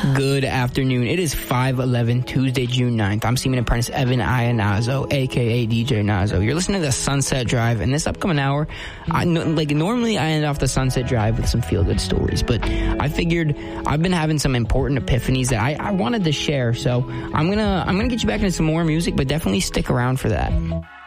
Good afternoon. It is 5/11, Tuesday, June 9th. I'm Seaman Apprentice Evan Iannazo, a.k.a. DJ Nazo. You're listening to the Sunset Drive, and this upcoming hour, normally I end off the Sunset Drive with some feel-good stories, but I figured I've been having some important epiphanies that I wanted to share, so I'm gonna get you back into some more music, but definitely stick around for that.